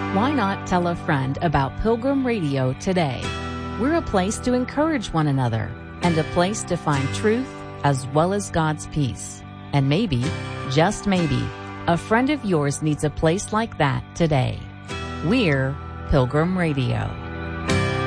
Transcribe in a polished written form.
Why not tell a friend about Pilgrim Radio today? We're a place to encourage one another and a place to find truth as well as God's peace. And maybe, just maybe, a friend of yours needs a place like that today. We're Pilgrim Radio.